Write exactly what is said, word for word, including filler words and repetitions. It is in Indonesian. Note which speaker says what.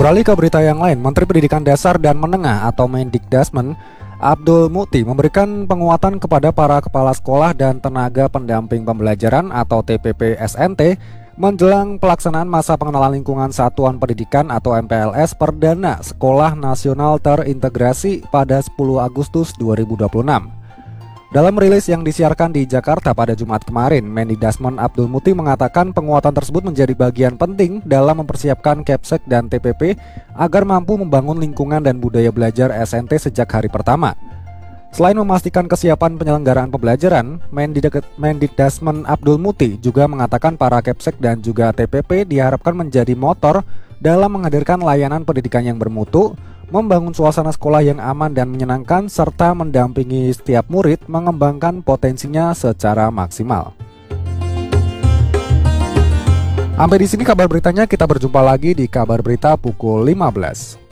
Speaker 1: Beralih ke berita yang lain, Menteri Pendidikan Dasar dan Menengah atau Mendikdasmen Abdul Muti memberikan penguatan kepada para kepala sekolah dan tenaga pendamping pembelajaran atau T P P S N T menjelang pelaksanaan masa pengenalan lingkungan satuan pendidikan atau M P L S perdana Sekolah Nasional Terintegrasi pada sepuluh Agustus dua ribu dua puluh enam. Dalam rilis yang disiarkan di Jakarta pada Jumat kemarin, Mendikdasmen Abdul Muti mengatakan penguatan tersebut menjadi bagian penting dalam mempersiapkan Kepsek dan T P P agar mampu membangun lingkungan dan budaya belajar S N T sejak hari pertama. Selain memastikan kesiapan penyelenggaraan pembelajaran, Mendikdasmen Abdul Muti juga mengatakan para Kepsek dan juga T P P diharapkan menjadi motor dalam menghadirkan layanan pendidikan yang bermutu, membangun suasana sekolah yang aman dan menyenangkan, serta mendampingi setiap murid mengembangkan potensinya secara maksimal. Sampai di sini kabar beritanya, kita berjumpa lagi di kabar berita pukul lima belas.